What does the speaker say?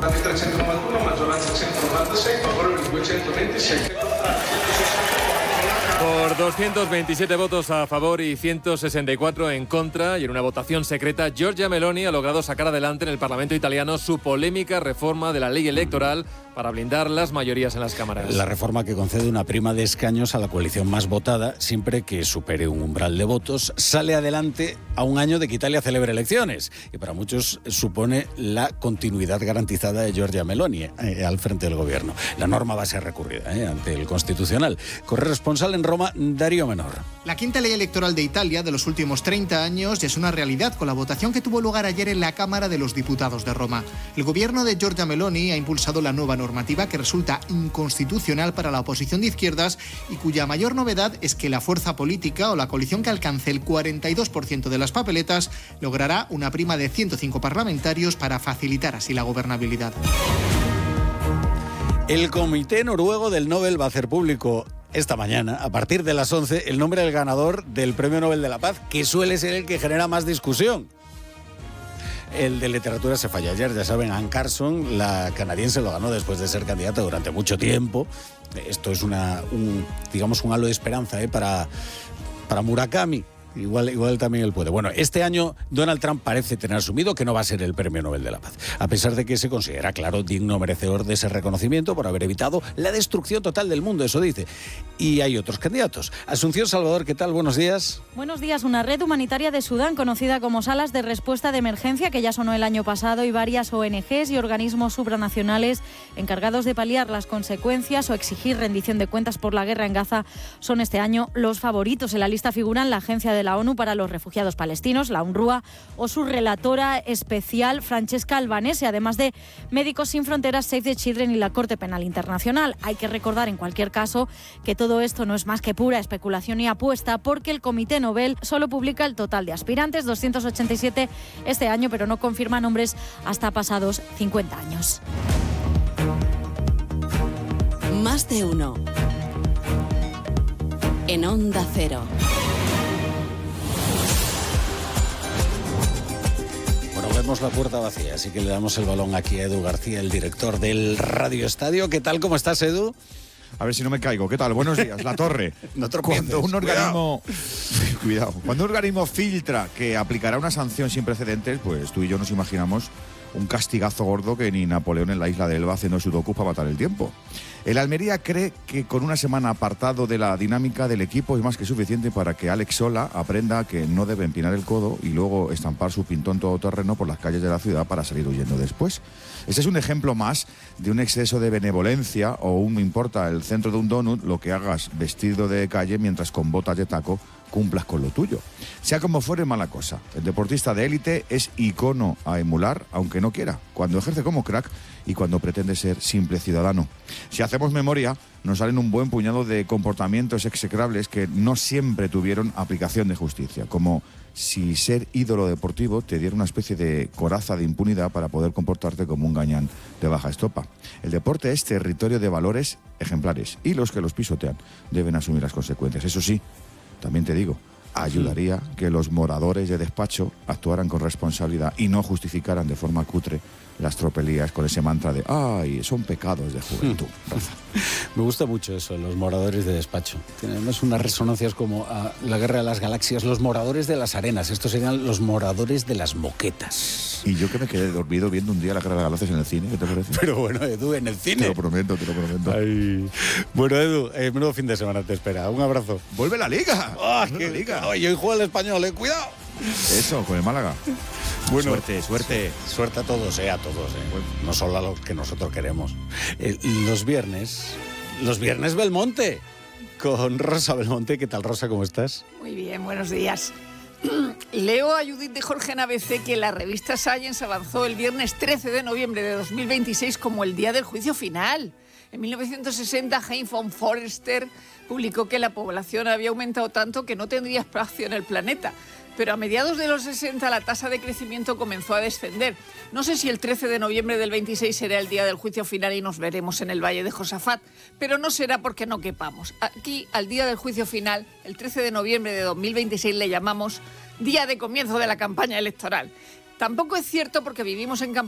Voti 391, maggioranza 196, favorevoli 226. Por 227 votos a favor y 164 en contra, y en una votación secreta, Giorgia Meloni ha logrado sacar adelante en el Parlamento italiano su polémica reforma de la ley electoral para blindar las mayorías en las cámaras. La reforma que concede una prima de escaños a la coalición más votada siempre que supere un umbral de votos sale adelante a un año de que Italia celebre elecciones, y para muchos supone la continuidad garantizada de Giorgia Meloni al frente del gobierno. La norma va a ser recurrida ante el Constitucional. Corresponsal en Roma, Darío Menor. La quinta ley electoral de Italia de los últimos 30 años ya es una realidad con la votación que tuvo lugar ayer en la Cámara de los Diputados de Roma. El gobierno de Giorgia Meloni ha impulsado la nueva normativa que resulta inconstitucional para la oposición de izquierdas y cuya mayor novedad es que la fuerza política o la coalición que alcance el 42% de las papeletas logrará una prima de 105 parlamentarios para facilitar así la gobernabilidad. El Comité Noruego del Nobel va a hacer público esta mañana, a partir de las 11, el nombre del ganador del Premio Nobel de la Paz, que suele ser el que genera más discusión. El de literatura se falla ayer, ya saben, Anne Carson, la canadiense, lo ganó después de ser candidata durante mucho tiempo. Esto es un halo de esperanza para Murakami. Igual también él puede. Bueno, este año Donald Trump parece tener asumido que no va a ser el Premio Nobel de la Paz, a pesar de que se considera, claro, digno merecedor de ese reconocimiento por haber evitado la destrucción total del mundo, eso dice. Y hay otros candidatos. Asunción Salvador, ¿qué tal? Buenos días. Buenos días. Una red humanitaria de Sudán, conocida como Salas de Respuesta de Emergencia, que ya sonó el año pasado, y varias ONGs y organismos supranacionales encargados de paliar las consecuencias o exigir rendición de cuentas por la guerra en Gaza, son este año los favoritos. En la lista figuran la Agencia de la ONU para los Refugiados Palestinos, la UNRWA, o su relatora especial Francesca Albanese, además de Médicos Sin Fronteras, Save the Children y la Corte Penal Internacional. Hay que recordar, en cualquier caso, que todo esto no es más que pura especulación y apuesta, porque el Comité Nobel solo publica el total de aspirantes, 287 este año, pero no confirma nombres hasta pasados 50 años. Más de uno. En Onda Cero. Vemos la puerta vacía, así que le damos el balón aquí a Edu García, el director del Radio Estadio. ¿Qué tal? ¿Cómo estás, Edu? A ver si no me caigo. ¿Qué tal? Buenos días. La Torre. No tropieces. Cuando un organismo... Cuidado. Cuando un organismo filtra que aplicará una sanción sin precedentes, pues tú y yo nos imaginamos un castigazo gordo que ni Napoleón en la isla de Elba haciendo sudokus para matar el tiempo. El Almería cree que con una semana apartado de la dinámica del equipo es más que suficiente para que Alex Sola aprenda que no debe empinar el codo y luego estampar su pintón todoterreno por las calles de la ciudad para salir huyendo después. Este es un ejemplo más de un exceso de benevolencia o un me importa el centro de un donut lo que hagas vestido de calle mientras con botas de taco cumplas con lo tuyo. Sea como fuere, mala cosa. El deportista de élite es icono a emular, aunque no quiera, cuando ejerce como crack y cuando pretende ser simple ciudadano. Si hacemos memoria, nos salen un buen puñado de comportamientos execrables que no siempre tuvieron aplicación de justicia, como si ser ídolo deportivo te diera una especie de coraza de impunidad para poder comportarte como un gañán de baja estopa. El deporte es territorio de valores ejemplares y los que los pisotean deben asumir las consecuencias. Eso sí, también te digo, ayudaría que los moradores de despacho actuaran con responsabilidad y no justificaran de forma cutre las tropelías con ese mantra de ¡ay, son pecados de juventud! Me gusta mucho eso, los moradores de despacho. Tiene además unas resonancias como a la Guerra de las Galaxias, los moradores de las arenas. Estos serían los moradores de las moquetas. Y yo que me quedé dormido viendo un día la Guerra de las Galaxias en el cine, ¿qué te parece? Pero bueno, Edu, en el cine. Te lo prometo. Ay. Bueno, Edu, menudo fin de semana te espera. Un abrazo. ¡Vuelve la Liga! ¡Oh, qué Liga! Oye, hoy juega el Español, ¡cuidado! Eso, con el Málaga. Bueno, suerte. Suerte a todos, a todos. No solo a los que nosotros queremos. Los viernes Belmonte, con Rosa Belmonte. ¿Qué tal, Rosa? ¿Cómo estás? Muy bien, buenos días. Leo a Judith de Jorge en ABC que la revista Science avanzó el viernes 13 de noviembre de 2026 como el día del juicio final. En 1960, Hein von Forster publicó que la población había aumentado tanto que no tendría espacio en el planeta. Pero a mediados de los 60 la tasa de crecimiento comenzó a descender. No sé si el 13 de noviembre del 26 será el día del juicio final y nos veremos en el Valle de Josafat, pero no será porque no quepamos. Aquí, al día del juicio final, el 13 de noviembre de 2026, le llamamos día de comienzo de la campaña electoral. Tampoco es cierto porque vivimos en campaña